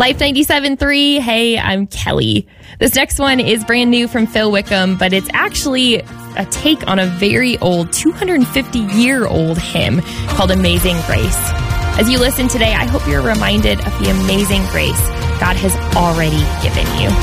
Life 97.3, hey, I'm Kelly. This next one is brand new from Phil Wickham, but it's actually a take on a very old, 250-year-old hymn called Amazing Grace. As you listen today, I hope you're reminded of the amazing grace God has already given you.